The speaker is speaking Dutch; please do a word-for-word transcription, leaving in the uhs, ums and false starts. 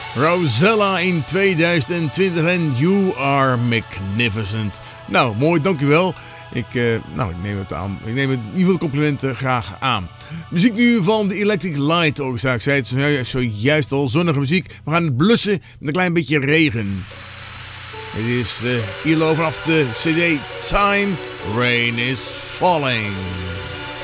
Rosella in tweeduizend twintig en You Are Magnificent. Nou, mooi, dankjewel. Ik, uh, nou, ik neem het aan. Ik neem het in ieder geval complimenten graag aan. Muziek nu van de Electric Light Orchestra. Ik zei het zojuist al, zonnige muziek. We gaan het blussen met een klein beetje regen. Het is uh, hier vanaf de C D Time Rain is Falling.